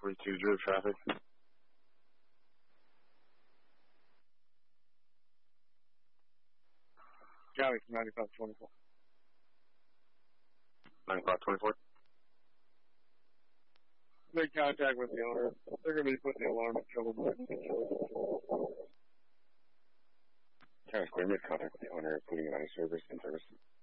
42 traffic. County 9524. 9524. Make contact with the owner. They're going to be putting the alarm at trouble. County Square, make contact with the owner, putting it on service.